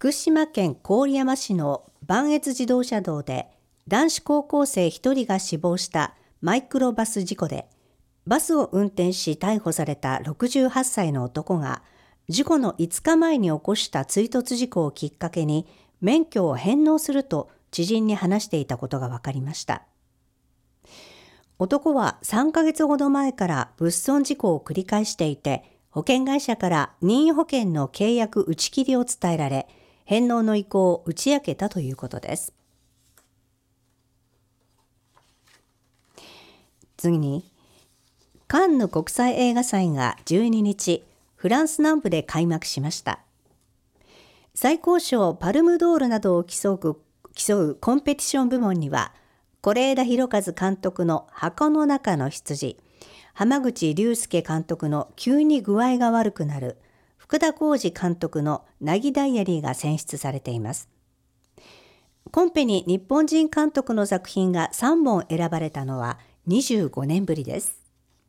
福島県郡山市の磐越自動車道で男子高校生1人が死亡したマイクロバス事故で、バスを運転し逮捕された68歳の男が事故の5日前に起こした追突事故をきっかけに免許を返納すると知人に話していたことが分かりました。男は3ヶ月ほど前から物損事故を繰り返していて、保険会社から任意保険の契約打ち切りを伝えられ、返納の意向を打ち明けたということです。次に、カンヌ国際映画祭が12日、フランス南部で開幕しました。最高賞パルムドールなどを競うコンペティション部門には、是枝裕和監督の箱の中の羊、濱口竜介監督の急に具合が悪くなる、福田浩二監督の凪ぎダイアリーが選出されています。コンペに日本人監督の作品が3本選ばれたのは25年ぶりです。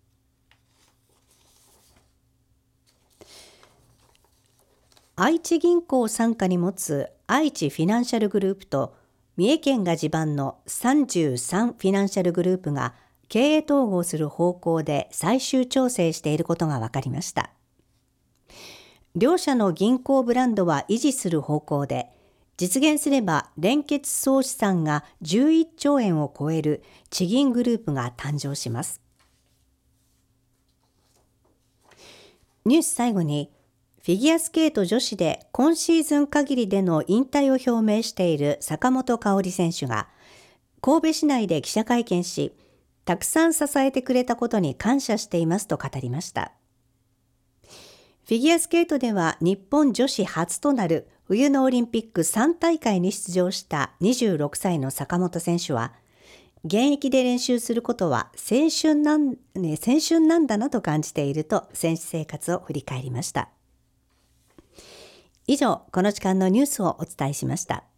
愛知銀行を傘下に持つ愛知フィナンシャルグループと三重県が地盤の33フィナンシャルグループが経営統合する方向で最終調整していることが分かりました。両社の銀行ブランドは維持する方向で、実現すれば連結総資産が11兆円を超える地銀グループが誕生します。ニュース最後に、フィギュアスケート女子で今シーズン限りでの引退を表明している坂本花織選手が神戸市内で記者会見し、たくさん支えてくれたことに感謝していますと語りました。フィギュアスケートでは日本女子初となる冬のオリンピック3大会に出場した26歳の坂本選手は、現役で練習することは青春なんだなと感じていると選手生活を振り返りました。以上、この時間のニュースをお伝えしました。